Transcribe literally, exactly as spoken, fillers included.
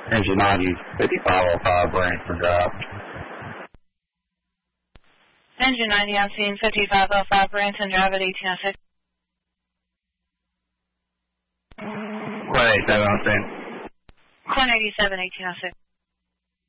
Engine ninety, fifty-five oh five, Branson Drive. Engine ninety, I'm seeing fifty-five oh five Branson Drive at eighteen oh six. one eighty-seven, I'm seeing. one eighty-seven, eighteen oh six.